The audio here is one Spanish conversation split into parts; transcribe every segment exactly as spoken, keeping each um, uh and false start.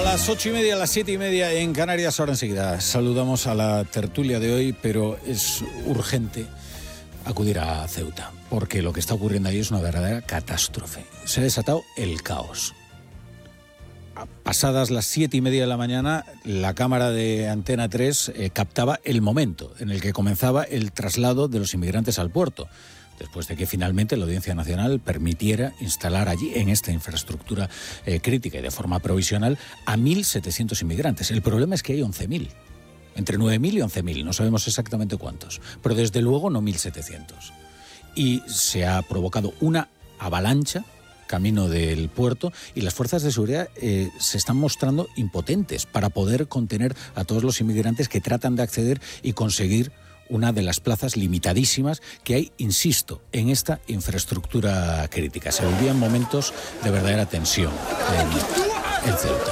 las ocho y media, a las siete y media en Canarias. Ahora enseguida saludamos a la tertulia de hoy, pero es urgente acudir a Ceuta, porque lo que está ocurriendo ahí es una verdadera catástrofe. Se ha desatado el caos. Pasadas las siete y media de la mañana, la cámara de Antena tres eh, captaba el momento en el que comenzaba el traslado de los inmigrantes al puerto, después de que finalmente la Audiencia Nacional permitiera instalar allí, en esta infraestructura eh, crítica y de forma provisional, a mil setecientos inmigrantes. El problema es que hay once mil, entre nueve mil y once mil, no sabemos exactamente cuántos, pero desde luego no mil setecientos. Y se ha provocado una avalancha camino del puerto, y las fuerzas de seguridad eh, se están mostrando impotentes para poder contener a todos los inmigrantes que tratan de acceder y conseguir una de las plazas limitadísimas que hay, insisto, en esta infraestructura crítica. Se vivían momentos de verdadera tensión en, en Ceuta.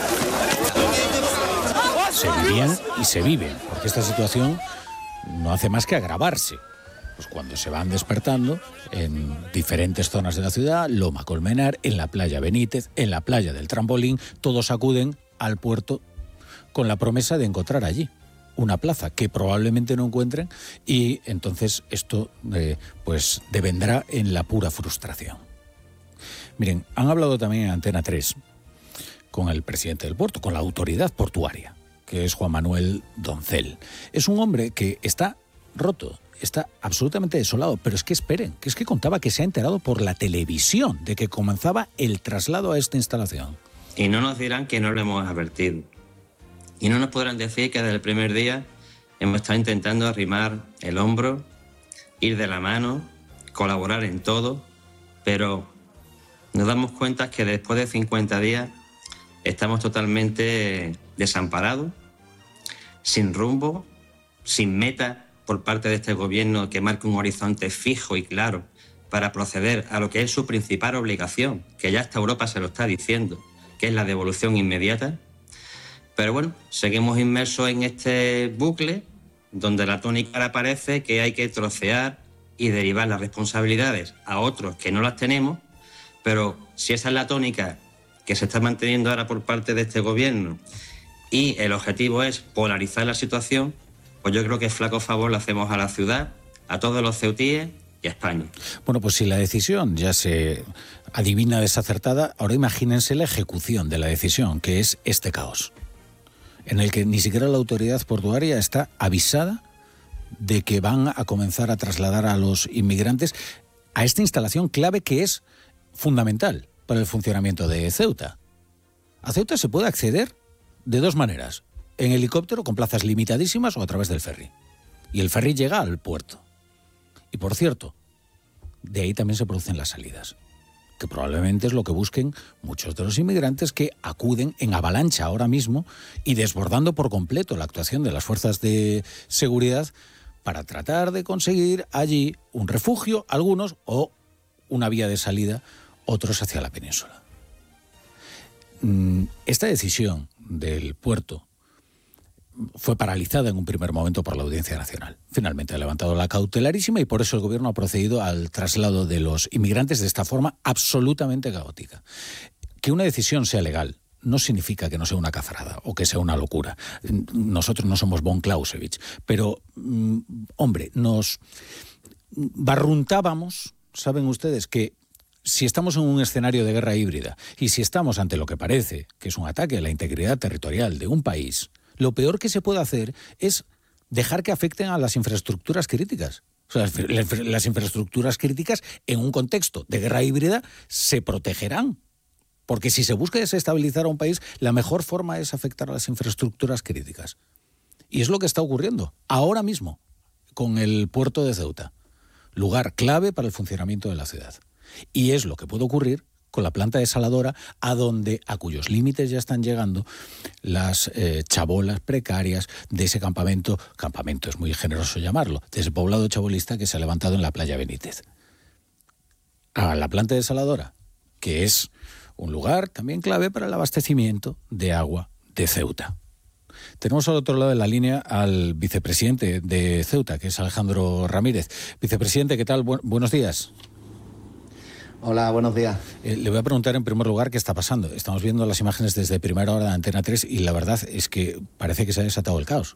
Se vivían y se viven, porque esta situación no hace más que agravarse. Pues cuando se van despertando en diferentes zonas de la ciudad, Loma Colmenar, en la playa Benítez, en la playa del Trampolín, todos acuden al puerto con la promesa de encontrar allí una plaza que probablemente no encuentren, y entonces esto eh, pues devendrá en la pura frustración. Miren, han hablado también en Antena tres con el presidente del puerto, con la autoridad portuaria, que es Juan Manuel Doncel. Es un hombre que está roto, está absolutamente desolado, pero es que esperen, que es que contaba que se ha enterado por la televisión de que comenzaba el traslado a esta instalación. Y no nos dirán que no lo hemos advertido. Y no nos podrán decir que desde el primer día hemos estado intentando arrimar el hombro, ir de la mano, colaborar en todo, pero nos damos cuenta que después de cincuenta días estamos totalmente desamparados, sin rumbo, sin meta por parte de este gobierno que marque un horizonte fijo y claro para proceder a lo que es su principal obligación, que ya hasta Europa se lo está diciendo, que es la devolución inmediata. Pero bueno, seguimos inmersos en este bucle donde la tónica ahora parece que hay que trocear y derivar las responsabilidades a otros que no las tenemos, pero si esa es la tónica que se está manteniendo ahora por parte de este gobierno y el objetivo es polarizar la situación, pues yo creo que flaco favor le hacemos a la ciudad, a todos los ceutíes y a España. Bueno, pues si la decisión ya se adivina desacertada, ahora imagínense la ejecución de la decisión, que es este caos, en el que ni siquiera la autoridad portuaria está avisada de que van a comenzar a trasladar a los inmigrantes a esta instalación clave que es fundamental para el funcionamiento de Ceuta. A Ceuta se puede acceder de dos maneras: en helicóptero con plazas limitadísimas o a través del ferry. Y el ferry llega al puerto. Y por cierto, de ahí también se producen las salidas, que probablemente es lo que busquen muchos de los inmigrantes que acuden en avalancha ahora mismo y desbordando por completo la actuación de las fuerzas de seguridad para tratar de conseguir allí un refugio, algunos, o una vía de salida, otros hacia la península. Esta decisión del puerto fue paralizada en un primer momento por la Audiencia Nacional. Finalmente ha levantado la cautelarísima y por eso el gobierno ha procedido al traslado de los inmigrantes de esta forma absolutamente caótica. Que una decisión sea legal no significa que no sea una cazarada o que sea una locura. Nosotros no somos von Clausewitz, pero, mm, hombre, nos barruntábamos, saben ustedes, que si estamos en un escenario de guerra híbrida y si estamos ante lo que parece que es un ataque a la integridad territorial de un país, lo peor que se puede hacer es dejar que afecten a las infraestructuras críticas. O sea, las infraestructuras críticas en un contexto de guerra híbrida se protegerán. Porque si se busca desestabilizar a un país, la mejor forma es afectar a las infraestructuras críticas. Y es lo que está ocurriendo ahora mismo con el puerto de Ceuta, lugar clave para el funcionamiento de la ciudad. Y es lo que puede ocurrir con la planta desaladora, a donde, a cuyos límites ya están llegando las eh, chabolas precarias de ese campamento, campamento es muy generoso llamarlo, de ese poblado chabolista que se ha levantado en la playa Benítez. A la planta desaladora, que es un lugar también clave para el abastecimiento de agua de Ceuta. Tenemos al otro lado de la línea al vicepresidente de Ceuta, que es Alejandro Ramírez. Vicepresidente, ¿qué tal? Bu- buenos días. Hola, buenos días. Eh, le voy a preguntar en primer lugar qué está pasando. Estamos viendo las imágenes desde primera hora de Antena tres y la verdad es que parece que se ha desatado el caos.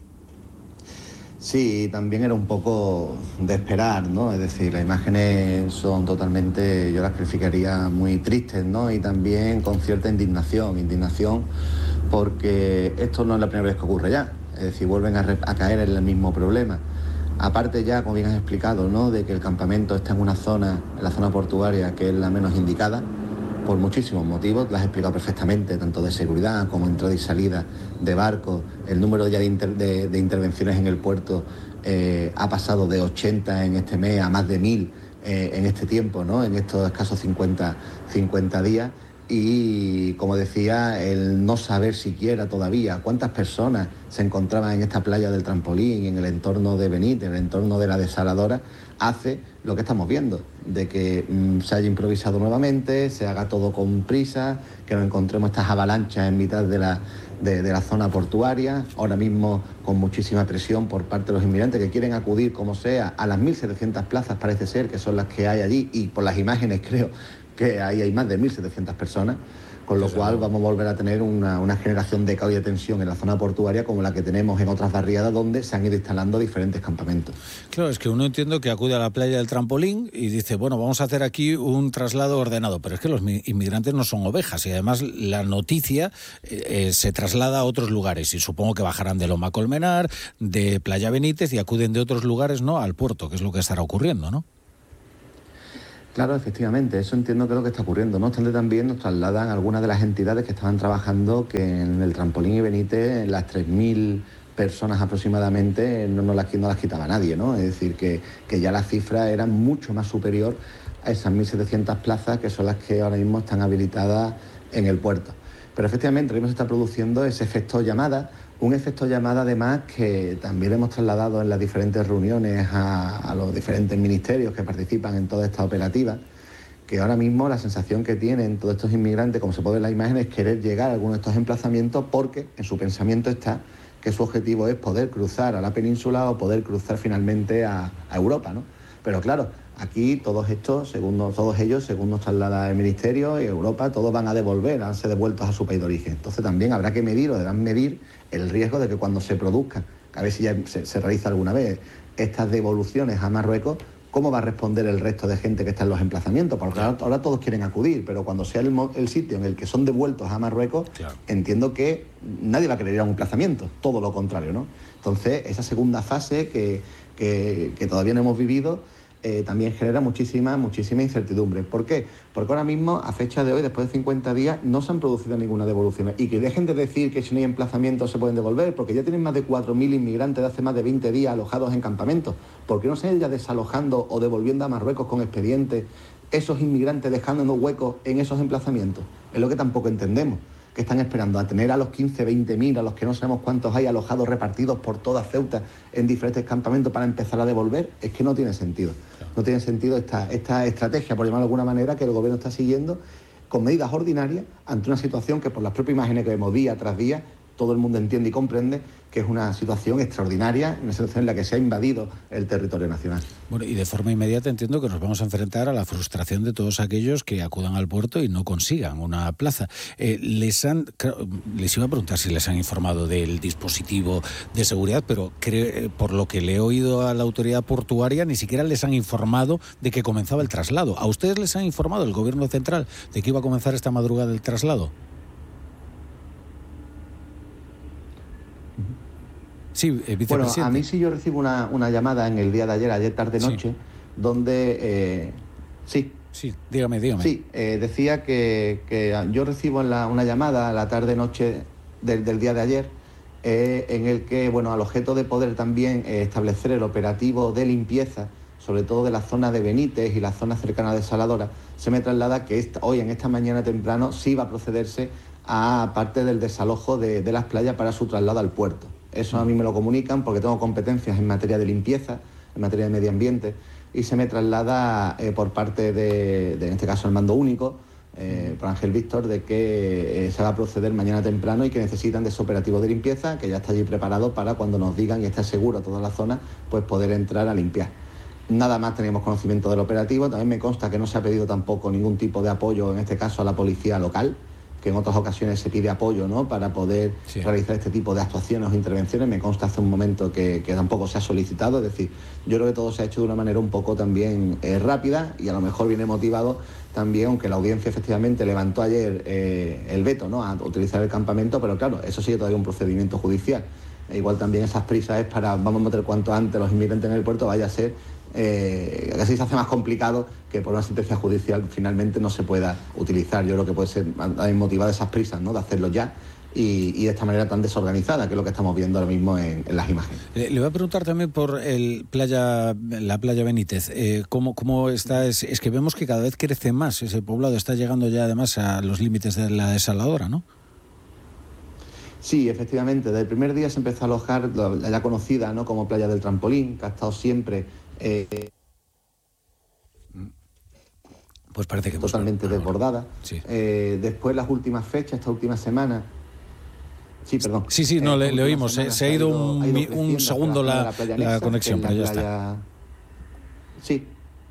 Sí, también era un poco de esperar, ¿no? Es decir, las imágenes son totalmente, yo las calificaría muy tristes, ¿no? Y también con cierta indignación, indignación porque esto no es la primera vez que ocurre ya. Es decir, vuelven a, a caer en el mismo problema. Aparte ya, como bien has explicado, ¿no? De que el campamento está en una zona, en la zona portuaria, que es la menos indicada, por muchísimos motivos, las has explicado perfectamente, tanto de seguridad como entrada y salida de barcos. El número ya de, inter, de, de intervenciones en el puerto eh, ha pasado de ochenta en este mes a más de mil eh, en este tiempo, ¿no? En estos escasos cincuenta, cincuenta días. Y, como decía, el no saber siquiera todavía cuántas personas se encontraban en esta playa del Trampolín, en el entorno de Benítez, en el entorno de la desaladora, hace lo que estamos viendo, de que mmm, se haya improvisado nuevamente, se haga todo con prisa, que nos encontremos estas avalanchas en mitad de la, de, de la zona portuaria, ahora mismo con muchísima presión por parte de los inmigrantes que quieren acudir, como sea, a las mil setecientas plazas, parece ser, que son las que hay allí, y por las imágenes creo que ahí hay más de mil setecientas personas, con lo cual vamos a volver a tener una, una generación de caos y de tensión en la zona portuaria como la que tenemos en otras barriadas donde se han ido instalando diferentes campamentos. Claro, es que uno entiende que acude a la playa del Trampolín y dice, bueno, vamos a hacer aquí un traslado ordenado, pero es que los inmigrantes no son ovejas y además la noticia eh, se traslada a otros lugares y supongo que bajarán de Loma Colmenar, de Playa Benítez y acuden de otros lugares, ¿no?, al puerto, que es lo que estará ocurriendo, ¿no? Claro, efectivamente, eso entiendo que es lo que está ocurriendo. No obstante, también nos trasladan algunas de las entidades que estaban trabajando que en el Trampolín y Benítez las tres mil personas aproximadamente no, no, las, no las quitaba nadie, ¿no? Es decir, que, que ya la cifra era mucho más superior a esas mil setecientas plazas que son las que ahora mismo están habilitadas en el puerto. Pero efectivamente, ahora mismo se está produciendo ese efecto llamada, un efecto llamada además que también hemos trasladado en las diferentes reuniones a, a los diferentes ministerios que participan en toda esta operativa, que ahora mismo la sensación que tienen todos estos inmigrantes, como se puede ver en la imagen, es querer llegar a alguno de estos emplazamientos porque en su pensamiento está que su objetivo es poder cruzar a la península o poder cruzar finalmente a, a Europa, ¿no? Pero claro, aquí todos estos, según nos, todos ellos, según nos traslada el Ministerio y Europa, todos van a devolver, van a ser devueltos a su país de origen. Entonces también habrá que medir o deberán medir el riesgo de que cuando se produzcan, a ver si ya se, se realiza alguna vez, estas devoluciones a Marruecos, ¿cómo va a responder el resto de gente que está en los emplazamientos? Porque ahora, ahora todos quieren acudir, pero cuando sea el, el sitio en el que son devueltos a Marruecos, claro, entiendo que nadie va a querer ir a un emplazamiento, todo lo contrario, ¿no? Entonces, esa segunda fase que, que, que todavía no hemos vivido, Eh, también genera muchísima, muchísima incertidumbre. ¿Por qué? Porque ahora mismo, a fecha de hoy, después de cincuenta días, no se han producido ninguna devolución. Y que dejen de decir que si no hay emplazamientos se pueden devolver, porque ya tienen más de cuatro mil inmigrantes de hace más de veinte días alojados en campamentos. ¿Por qué no se han ya desalojando o devolviendo a Marruecos con expedientes esos inmigrantes dejándonos huecos en esos emplazamientos? Es lo que tampoco entendemos. Que están esperando a tener a los quince, veinte mil, a los que no sabemos cuántos hay alojados repartidos por toda Ceuta en diferentes campamentos para empezar a devolver, es que no tiene sentido. No tiene sentido esta, esta estrategia, por llamarlo de alguna manera, que el gobierno está siguiendo con medidas ordinarias ante una situación que por las propias imágenes que vemos día tras día, todo el mundo entiende y comprende que es una situación extraordinaria, una situación en la que se ha invadido el territorio nacional. Bueno, y de forma inmediata entiendo que nos vamos a enfrentar a la frustración de todos aquellos que acudan al puerto y no consigan una plaza. Eh, les han, les iba a preguntar si les han informado del dispositivo de seguridad, pero creo, por lo que le he oído a la autoridad portuaria, ni siquiera les han informado de que comenzaba el traslado. ¿A ustedes les han informado el gobierno central de que iba a comenzar esta madrugada el traslado? Sí, eh, bueno, a mí sí yo recibo una, una llamada en el día de ayer, ayer tarde-noche, sí, donde... Eh, sí. Sí, dígame, dígame. Sí, eh, decía que, que yo recibo en la, una llamada a la tarde-noche del, del día de ayer, eh, en el que, bueno, al objeto de poder también eh, establecer el operativo de limpieza, sobre todo de la zona de Benítez y la zona cercana a Desaladora, se me traslada que esta, hoy, en esta mañana temprano, sí va a procederse a parte del desalojo de, de las playas para su traslado al puerto. Eso a mí me lo comunican porque tengo competencias en materia de limpieza, en materia de medio ambiente, y se me traslada eh, por parte de, de, en este caso, el mando único, eh, por Ángel Víctor, de que eh, se va a proceder mañana temprano y que necesitan de ese operativo de limpieza, que ya está allí preparado para cuando nos digan y esté seguro toda la zona, pues poder entrar a limpiar. nada más teníamos conocimiento del operativo. También me consta que no se ha pedido tampoco ningún tipo de apoyo, en este caso a la policía local, que en otras ocasiones se pide apoyo, ¿no?, para poder sí. realizar este tipo de actuaciones o intervenciones. Me consta hace un momento que, que tampoco se ha solicitado. Es decir, yo creo que todo se ha hecho de una manera un poco también eh, rápida, y a lo mejor viene motivado también, aunque la audiencia efectivamente levantó ayer eh, el veto, ¿no?, a utilizar el campamento, pero claro, eso sigue todavía un procedimiento judicial. E igual también esas prisas es para, vamos a meter cuanto antes los inmigrantes en el puerto, vaya a ser Eh, así se hace más complicado que por una sentencia judicial finalmente no se pueda utilizar. Yo creo que puede ser motivada esas prisas, ¿no?, de hacerlo ya y, y de esta manera tan desorganizada, que es lo que estamos viendo ahora mismo en, en las imágenes. Le, le voy a preguntar también por el playa, la playa Benítez. Eh, ¿cómo, cómo está? Es, es que vemos que cada vez crece más ese poblado, está llegando ya además a los límites de la desaladora, ¿no? Sí, efectivamente. Desde el primer día se empezó a alojar la ya conocida, ¿no?, como Playa del Trampolín, que ha estado siempre Eh, pues parece que totalmente busca, desbordada. Sí. Eh, después, las últimas fechas, esta última semana. Sí, perdón. Sí, sí, no, eh, le, le oímos. Se, se ha ido, un, ha ido un segundo la, la, la conexión, pero ya playa... está. Sí.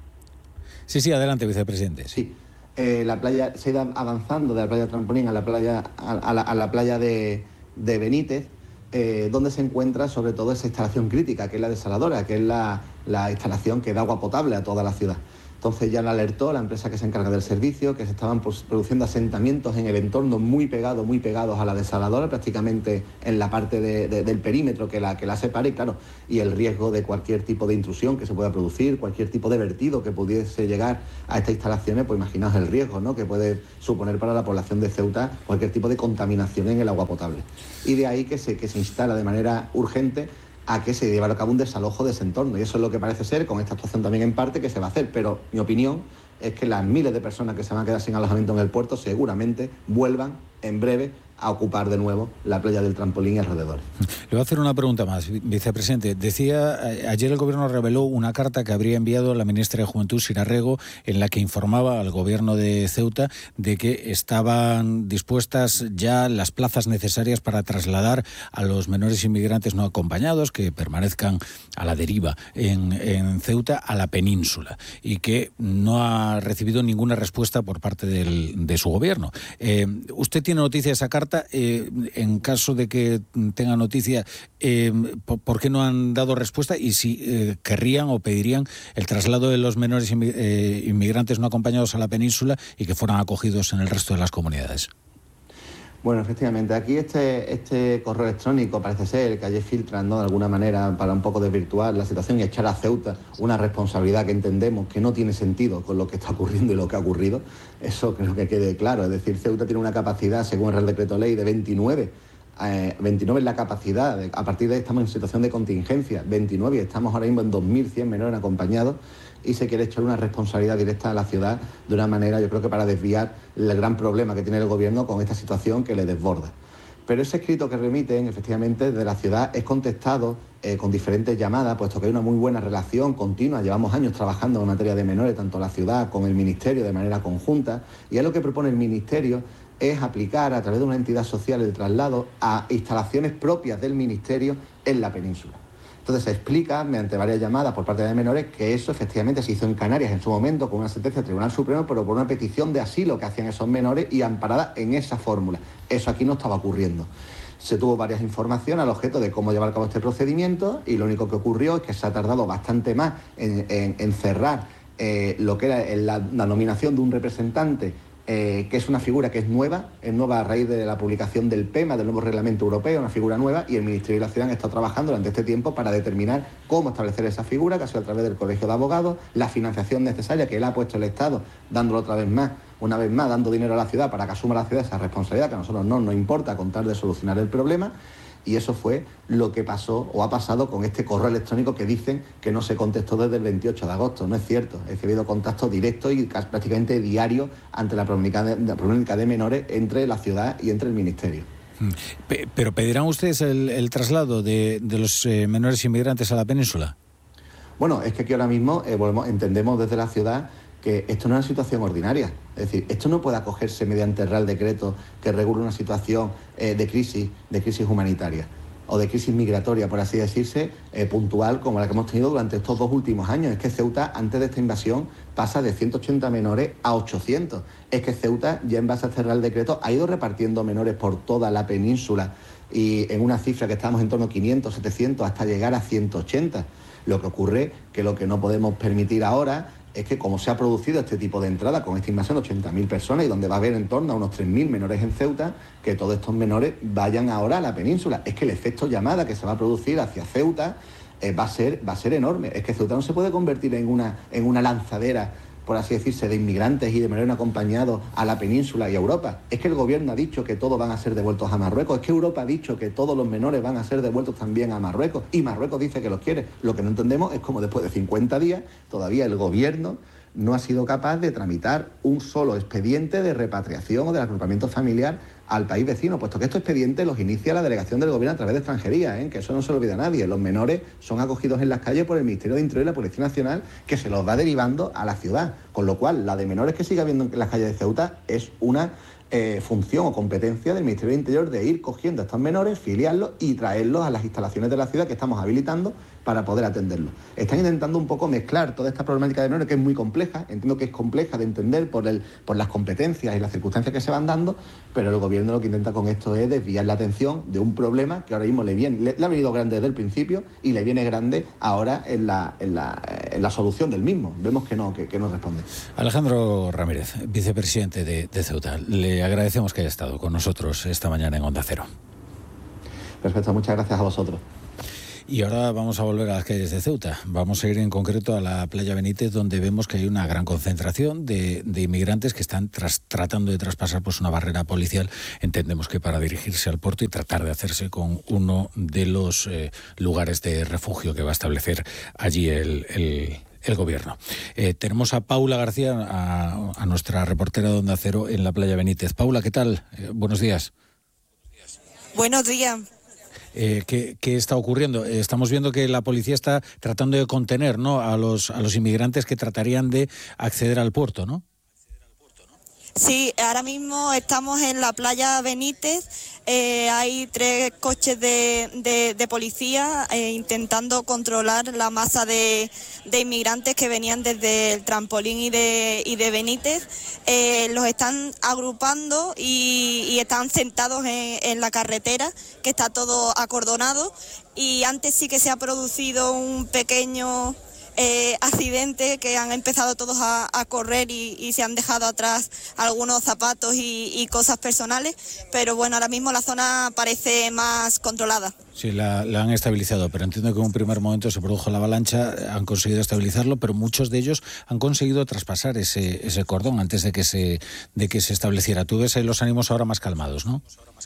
Sí, sí, adelante, vicepresidente. Sí. Eh, la playa se ha ido avanzando de la playa Trampolín a la playa, a, a la, a la playa de, de Benítez. Eh, donde se encuentra sobre todo esa instalación crítica, que es la desaladora, que es la, la instalación que da agua potable a toda la ciudad. Entonces ya le alertó la empresa que se encarga del servicio que se estaban produciendo asentamientos en el entorno muy pegados, muy pegados a la desaladora, prácticamente en la parte de, de, del perímetro que la, que la separa, y claro, y el riesgo de cualquier tipo de intrusión que se pueda producir, cualquier tipo de vertido que pudiese llegar a estas instalaciones, pues imaginaos el riesgo, ¿no?, que puede suponer para la población de Ceuta cualquier tipo de contaminación en el agua potable. Y de ahí que se, que se instala de manera urgente a que se lleve a cabo un desalojo de ese entorno. Y eso es lo que parece ser, con esta actuación también en parte, que se va a hacer. Pero mi opinión es que las miles de personas que se van a quedar sin alojamiento en el puerto seguramente vuelvan en breve a ocupar de nuevo la playa del Trampolín y alrededores. Le voy a hacer una pregunta más, vicepresidente. Decía, ayer el Gobierno reveló una carta que habría enviado la ministra de Juventud, Sira Rego, en la que informaba al Gobierno de Ceuta de que estaban dispuestas ya las plazas necesarias para trasladar a los menores inmigrantes no acompañados que permanezcan a la deriva en, en Ceuta a la península, y que no ha recibido ninguna respuesta por parte del, de su Gobierno. Eh, ¿Usted tiene noticia de esa carta? Eh, en caso de que tenga noticia, eh, ¿por qué no han dado respuesta? Y si eh, querrían o pedirían el traslado de los menores inmigrantes no acompañados a la península y que fueran acogidos en el resto de las comunidades. Bueno, efectivamente, aquí este, este correo electrónico parece ser que ayer filtran, ¿no?, de alguna manera para un poco desvirtuar la situación y echar a Ceuta una responsabilidad que entendemos que no tiene sentido con lo que está ocurriendo y lo que ha ocurrido. Eso creo que quede claro. Es decir, Ceuta tiene una capacidad, según el Real Decreto Ley, de veintinueve. Eh, veintinueve es la capacidad. A partir de ahí estamos en situación de contingencia. veintinueve, y estamos ahora mismo en dos mil cien menores acompañados, y se quiere echar una responsabilidad directa a la ciudad de una manera, yo creo que para desviar el gran problema que tiene el Gobierno con esta situación que le desborda. Pero ese escrito que remiten, efectivamente, de la ciudad es contestado eh, con diferentes llamadas, puesto que hay una muy buena relación continua. Llevamos años trabajando en materia de menores, tanto la ciudad como el Ministerio, de manera conjunta, y es lo que propone el Ministerio, es aplicar a través de una entidad social el traslado a instalaciones propias del Ministerio en la península. Entonces se explica, mediante varias llamadas por parte de menores, que eso efectivamente se hizo en Canarias en su momento con una sentencia del Tribunal Supremo, pero por una petición de asilo que hacían esos menores y amparada en esa fórmula. Eso aquí no estaba ocurriendo. Se tuvo varias informaciones al objeto de cómo llevar a cabo este procedimiento, y lo único que ocurrió es que se ha tardado bastante más en, en, en cerrar eh, lo que era la, la nominación de un representante, Eh, que es una figura que es nueva, es nueva a raíz de la publicación del P E M A, del nuevo reglamento europeo, una figura nueva, y el Ministerio de la Ciudad ha estado trabajando durante este tiempo para determinar cómo establecer esa figura, que ha sido a través del Colegio de Abogados, la financiación necesaria que él ha puesto el Estado, dándolo otra vez más, una vez más, dando dinero a la ciudad para que asuma la ciudad esa responsabilidad, que a nosotros no nos importa con tal de solucionar el problema. Y eso fue lo que pasó o ha pasado con este correo electrónico que dicen que no se contestó desde el veintiocho de agosto. No es cierto, es que ha habido contacto directo y prácticamente diario ante la problemática de, la problemática de menores entre la ciudad y entre el Ministerio. ¿Pero pedirán ustedes el, el traslado de, de los eh, menores inmigrantes a la península? Bueno, es que aquí ahora mismo eh, volvemos, entendemos desde la ciudad que esto no es una situación ordinaria. Es decir, esto no puede acogerse mediante el Real Decreto que regule una situación eh, de crisis, de crisis humanitaria. o de crisis migratoria, por así decirse, eh, puntual como la que hemos tenido durante estos dos últimos años. Es que Ceuta, antes de esta invasión, pasa de ciento ochenta menores a ochocientos. Es que Ceuta, ya en base a este Real Decreto, ha ido repartiendo menores por toda la península y en una cifra que estábamos en torno a quinientos, setecientos, hasta llegar a ciento ochenta. Lo que ocurre que lo que no podemos permitir ahora es que, como se ha producido este tipo de entrada con esta invasión de ochenta mil personas y donde va a haber en torno a unos tres mil menores en Ceuta, que todos estos menores vayan ahora a la península. Es que el efecto llamada que se va a producir hacia Ceuta eh, va a ser, va a ser enorme. Es que Ceuta no se puede convertir en una, en una lanzadera, por así decirse, de inmigrantes y de menores acompañados a la península y a Europa. Es que el gobierno ha dicho que todos van a ser devueltos a Marruecos. Es que Europa ha dicho que todos los menores van a ser devueltos también a Marruecos. Y Marruecos dice que los quiere. Lo que no entendemos es cómo después de cincuenta días todavía el gobierno no ha sido capaz de tramitar un solo expediente de repatriación o de agrupamiento familiar al país vecino, puesto que estos expedientes los inicia la delegación del gobierno a través de extranjería, ¿eh? Que eso no se lo olvida a nadie. Los menores son acogidos en las calles por el Ministerio de Interior y la Policía Nacional, que se los va derivando a la ciudad, con lo cual la de menores que sigue habiendo en las calles de Ceuta es una eh, función o competencia del Ministerio de Interior de ir cogiendo a estos menores, filiarlos y traerlos a las instalaciones de la ciudad que estamos habilitando para poder atenderlos. Están intentando un poco mezclar toda esta problemática de menores, que es muy compleja, entiendo que es compleja de entender por, el, por las competencias y las circunstancias que se van dando, pero el gobierno lo que intenta con esto es desviar la atención de un problema que ahora mismo le, viene, le, le ha venido grande desde el principio y le viene grande ahora en la, en la, en la solución del mismo. Vemos que no, que, que no responde. Alejandro Ramírez, vicepresidente de, de Ceuta, le agradecemos que haya estado con nosotros esta mañana en Onda Cero. Perfecto, muchas gracias a vosotros. Y ahora vamos a volver a las calles de Ceuta. Vamos a ir en concreto a la playa Benítez, donde vemos que hay una gran concentración de, de inmigrantes que están tras, tratando de traspasar pues, una barrera policial. Entendemos que para dirigirse al puerto y tratar de hacerse con uno de los eh, lugares de refugio que va a establecer allí el... el el gobierno. Eh, tenemos a Paula García, a, a nuestra reportera de Onda Cero en la playa Benítez. Paula, ¿qué tal? Eh, buenos días. Buenos días. Eh, ¿qué, ¿Qué está ocurriendo? Eh, estamos viendo que la policía está tratando de contener, ¿no?, a los, a los inmigrantes que tratarían de acceder al puerto, ¿no? Sí, ahora mismo estamos en la playa Benítez, eh, hay tres coches de, de, de policía eh, intentando controlar la masa de, de inmigrantes que venían desde el trampolín y de, y de Benítez. Eh, los están agrupando y, y están sentados en, en la carretera, que está todo acordonado, y antes sí que se ha producido un pequeño... Eh, accidente, que han empezado todos a, a correr y, y se han dejado atrás algunos zapatos y, y cosas personales, pero bueno, ahora mismo la zona parece más controlada. Sí, la, la han estabilizado, pero entiendo que en un primer momento se produjo la avalancha, han conseguido estabilizarlo, pero muchos de ellos han conseguido traspasar ese, ese cordón antes de que se, de que se estableciera. Tú ves ahí los ánimos ahora más calmados, ¿no?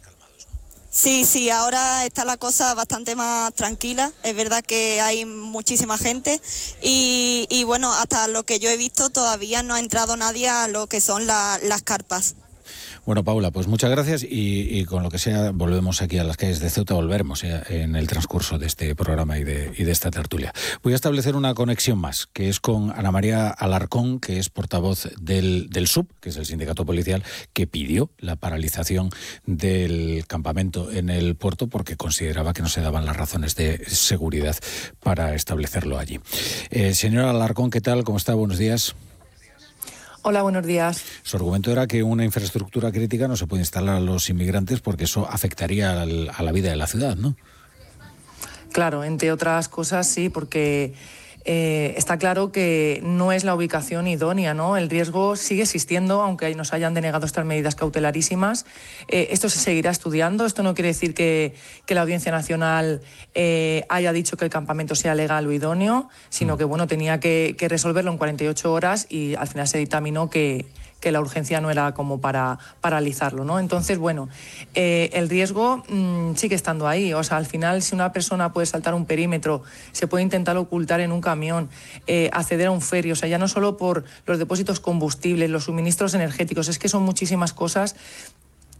Sí, sí, ahora está la cosa bastante más tranquila. Es verdad que hay muchísima gente y, y bueno, hasta lo que yo he visto todavía no ha entrado nadie a lo que son la, las carpas. Bueno, Paula, pues muchas gracias y, y con lo que sea volvemos aquí a las calles de Ceuta, volveremos eh, en el transcurso de este programa y de, y de esta tertulia. Voy a establecer una conexión más, que es con Ana María Alarcón, que es portavoz del, del S U P, que es el sindicato policial, que pidió la paralización del campamento en el puerto porque consideraba que no se daban las razones de seguridad para establecerlo allí. Eh, señora Alarcón, ¿qué tal? ¿Cómo está? Buenos días. Hola, buenos días. Su argumento era que una infraestructura crítica no se puede instalar a los inmigrantes porque eso afectaría al, a la vida de la ciudad, ¿no? Claro, entre otras cosas sí, porque eh, está claro que no es la ubicación idónea, ¿no? El riesgo sigue existiendo, aunque nos hayan denegado estas medidas cautelarísimas. Eh, esto se seguirá estudiando. Esto no quiere decir que, que la Audiencia Nacional eh, haya dicho que el campamento sea legal o idóneo, sino que, bueno, tenía que, que resolverlo en cuarenta y ocho horas y al final se dictaminó que... que la urgencia no era como para paralizarlo, ¿no? Entonces, bueno, eh, el riesgo mmm, sigue estando ahí. O sea, al final, si una persona puede saltar un perímetro, se puede intentar ocultar en un camión, eh, acceder a un ferry, o sea, ya no solo por los depósitos combustibles, los suministros energéticos, es que son muchísimas cosas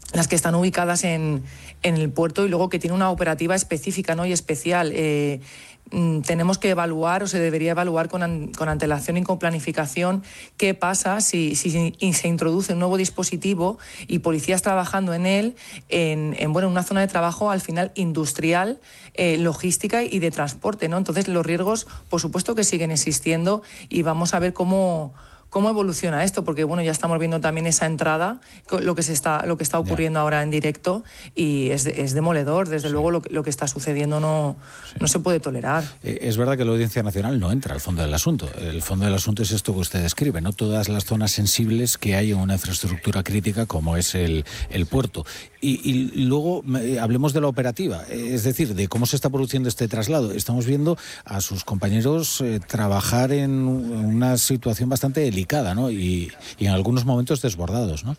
las que están ubicadas en, en el puerto y luego que tiene una operativa específica, ¿no?, y especial. Eh, tenemos que evaluar, o se debería evaluar con, an, con antelación y con planificación, qué pasa si, si se introduce un nuevo dispositivo y policías trabajando en él, en, en bueno, una zona de trabajo al final industrial, eh, logística y de transporte, ¿no? Entonces los riesgos, por supuesto que siguen existiendo y vamos a ver cómo... ¿Cómo evoluciona esto? Porque bueno, ya estamos viendo también esa entrada, lo que se está, lo que está ocurriendo yeah. ahora en directo, y es, es demoledor. Desde sí. luego lo, lo que está sucediendo no, sí. no se puede tolerar. Eh, es verdad que la Audiencia Nacional no entra al fondo del asunto. El fondo del asunto es esto que usted describe, ¿no? Todas las zonas sensibles que hay en una infraestructura crítica como es el, el puerto. Y, y luego eh, hablemos de la operativa, es decir, de cómo se está produciendo este traslado. Estamos viendo a sus compañeros eh, trabajar en una situación bastante delicada, ¿no? Y, y en algunos momentos desbordados, ¿no?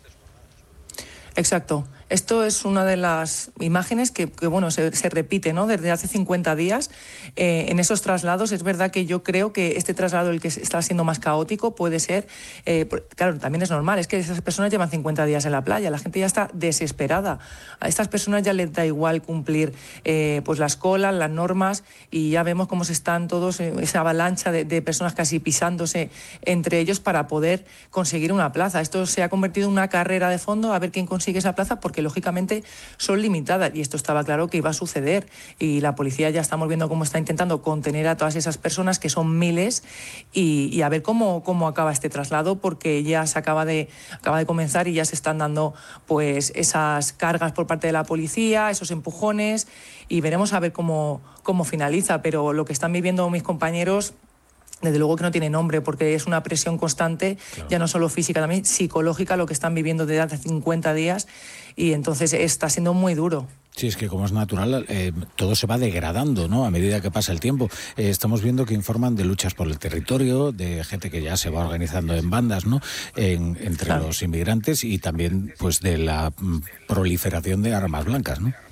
Exacto. Esto es una de las imágenes que, que bueno, se, se repite, ¿no?, desde hace cincuenta días eh, en esos traslados. Es verdad que yo creo que este traslado, el que está siendo más caótico, puede ser, eh, claro, también es normal, es que esas personas llevan cincuenta días en la playa, la gente ya está desesperada. A estas personas ya les da igual cumplir eh, pues las colas, las normas, y ya vemos cómo se están todos, eh, esa avalancha de, de personas casi pisándose entre ellos para poder conseguir una plaza. Esto se ha convertido en una carrera de fondo a ver quién consigue esa plaza, porque que lógicamente son limitadas, y esto estaba claro que iba a suceder, y la policía ya estamos viendo cómo está intentando contener a todas esas personas, que son miles, y, y a ver cómo, cómo acaba este traslado, porque ya se acaba de, acaba de comenzar y ya se están dando pues esas cargas por parte de la policía, esos empujones, y veremos a ver cómo, cómo finaliza. Pero lo que están viviendo mis compañeros, desde luego que no tiene nombre, porque es una presión constante, claro. ya no solo física, también psicológica, lo que están viviendo desde hace cincuenta días, y entonces está siendo muy duro. Sí, es que como es natural, eh, todo se va degradando, ¿no?, a medida que pasa el tiempo. Eh, estamos viendo que informan de luchas por el territorio, de gente que ya se va organizando en bandas, ¿no?, en, entre claro. los inmigrantes, y también pues de la mm, proliferación de armas blancas, ¿no?